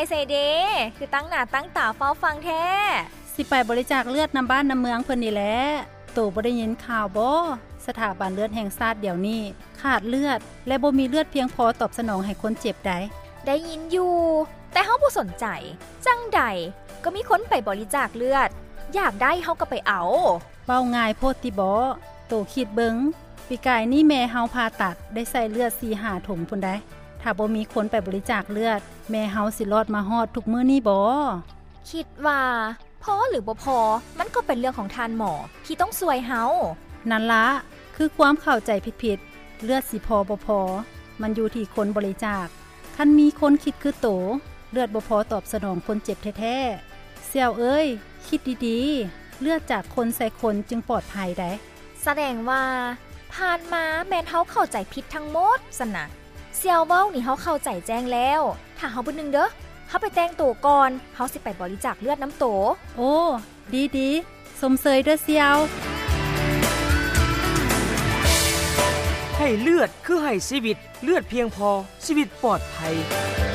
เซเดคือตั้งหน้าตั้งตาเฝ้าฟังแท้สิไปบริจาคเลือดนำบ้านนำเมืองเพิ่นนี่แหละโตบ่ได้ยินข่าวบ่สถาบันเลือดแห่งชาติเดี๋ยวนี้ขาดเลือดและบ่มีเลือดเพียงพอตอบสนองให้คนเจ็บได้ยินอยู่แต่เฮาบ่สนใจจังใดก็มีคนไปบริจาคเลือดอยากได้เฮาก็ไปเอาเว้าง่ายโพดติบ่โตคิดเบิงปีกายนี่แม่เฮาผ่าตัดได้ใส่เลือด 4-5 ถุงพุ่นได้ถ้าบ่มีคนไปบริจาคเลือดแม่เฮาสิรอดมาฮอดทุกมื้อนี้บ่คิดว่าพอหรือบ่พอมันก็เป็นเรื่องของทานหมอที่ต้องช่วยเฮานั่นละคือความเข้าใจผิดๆเลือดสิพอบ่พอมันอยู่ที่คนบริจาคคันมีคนคิดคือโตเลือดบ่พอตอบสนองคนเจ็บแท้ๆเสี่ยวเอ้ยคิดดีๆเลือดจากคนใส่คนจึงปลอดภัยได้แสดงว่าผ่านมาแม่นเฮาเข้าใจผิดทั้งหมดซั่นน่ะเสี่ยวเว้านี่เฮาเข้าใจแจ้งแล้วถ้าเฮาบ่นึงเด้อเฮาไปแต่งตัวก่อนเฮาสิไปบริจาคเลือดน้ำโตโอ้ดีๆสมเสยเด้อเสี่ยวให้เลือดคือให้ชีวิตเลือดเพียงพอชีวิตปลอดภัย